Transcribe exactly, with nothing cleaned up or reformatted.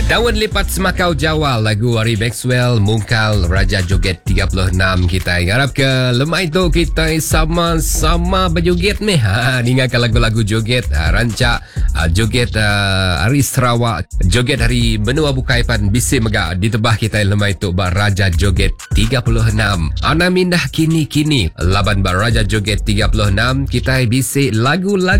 Daun lipat semakau Jawa, lagu Ari Maxwell, Mungkal, Raja Joget tiga puluh enam. Kita harap ke lemah itu kita sama-sama berjoget meh. Ha, dengarkan lagu-lagu joget, ha, rancak ha, joget uh, Hari Sarawak, joget hari benua bukaipan bisi megak ditebah kita lemah itu bar Raja Joget tiga puluh enam. Ana mindah kini-kini laban bar Raja Joget tiga puluh enam kita bisi lagu-lagu